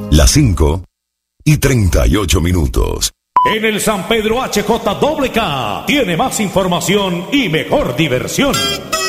Las 5:38. En el San Pedro HJWK tiene más información y mejor diversión.